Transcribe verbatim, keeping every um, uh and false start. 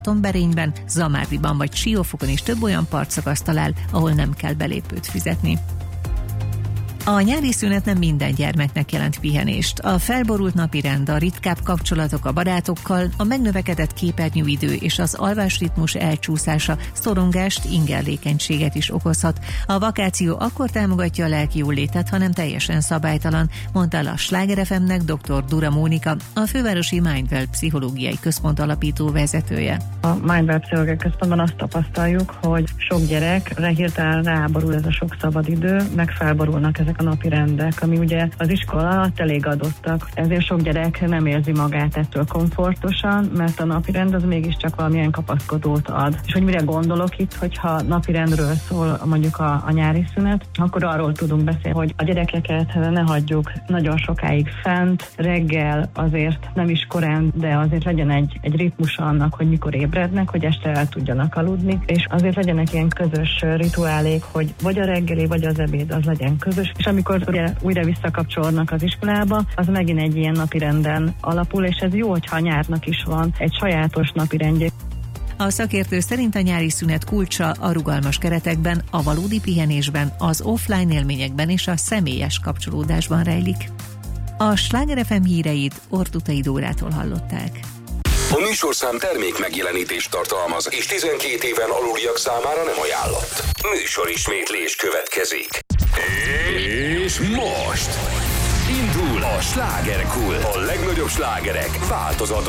Tomberényben, Zamárdiban vagy Siófokon is több olyan partszakaszt talál, ahol nem kell belépőt fizetni. A nyári szünet nem minden gyermeknek jelent pihenést. A felborult napirend, a ritkább kapcsolatok a barátokkal, a megnövekedett képernyőidő és az alvásritmus elcsúszása szorongást, ingerlékenységet is okozhat. A vakáció akkor támogatja a lelki jólétet, ha nem teljesen szabálytalan, mondta el a Sláger ef em-nek dr. Dura Mónika, a fővárosi Mindwell Pszichológiai Központ alapító vezetője. A Mindwell Pszichológiai Központban azt tapasztaljuk, hogy sok gyerekre hirtelen ráborul ez a sok szabadidő, meg felborulnak ezek a napi rendek, ami ugye az iskola alatt elég adottak. Ezért sok gyerek nem érzi magát ettől komfortosan, mert a napirend az mégiscsak valamilyen kapaszkodót ad. És hogy mire gondolok itt, hogyha napirendről szól mondjuk a, a nyári szünet, akkor arról tudunk beszélni, hogy a gyerekeket ne hagyjuk nagyon sokáig fent, reggel azért nem is korán, de azért legyen egy, egy ritmus annak, hogy mikor ébrednek, hogy este el tudjanak aludni, és azért legyenek ilyen közös rituálék, hogy vagy a reggeli, vagy az ebéd az legyen közös, és amikor ugye újra visszakapcsolnak az iskolába, az megint egy ilyen napirenden alapul, és ez jó, hogyha a nyárnak is van egy sajátos napirendje. A szakértő szerint a nyári szünet kulcsa a rugalmas keretekben, a valódi pihenésben, az offline élményekben és a személyes kapcsolódásban rejlik. A Sláger ef em híreit Ortutai Dórától hallották. A műsorszám termék megjelenítést tartalmaz, és tizenkét éven aluliak számára nem ajánlott. Műsorismétlés következik. És most indul a Slágerkult. A legnagyobb slágerek változatos